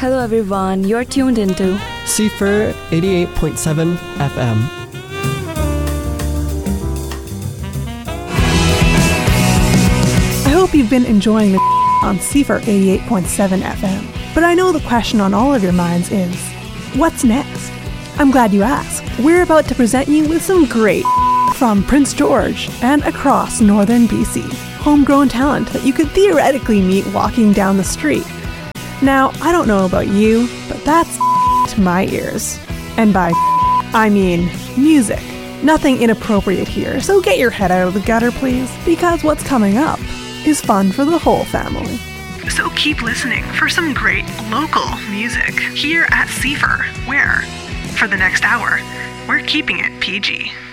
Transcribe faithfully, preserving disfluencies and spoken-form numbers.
Hello everyone, you're tuned into C F R eighty-eight point seven F M. I hope you've been enjoying the on C F R eighty-eight point seven F M, but I know the question on all of your minds is, what's next? I'm glad you asked. We're about to present you with some great from Prince George and across northern B C. Homegrown talent that you could theoretically meet walking down the street. Now, I don't know about you, but that's to my ears. And by I mean music. Nothing inappropriate here, so get your head out of the gutter, please, because what's coming up is fun for the whole family. So keep listening for some great local music here at C F R, where, for the next hour, we're keeping it P G.